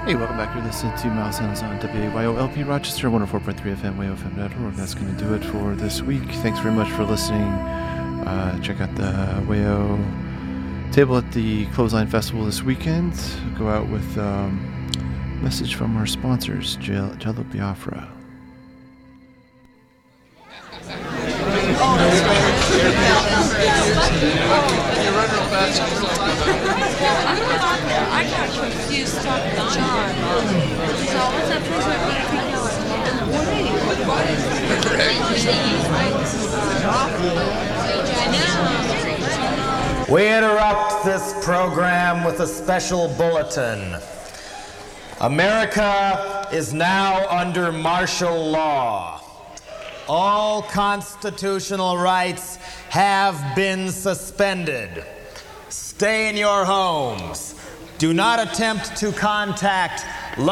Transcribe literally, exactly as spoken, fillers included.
Hey, welcome back. You're listening to Miles Sounds on W A Y O L P Rochester, one oh four point three F M, W A Y O F M dot org. That's going to do it for this week. Thanks very much for listening. Uh, check out the W A O table at the Clothesline Festival this weekend. Go out with um, a message from our sponsors, Jello Biafra. I got confused talking to John. So what's that place where We interrupt this program with a special bulletin. America is now under martial law. All constitutional rights have been suspended. Stay in your homes. Do not attempt to contact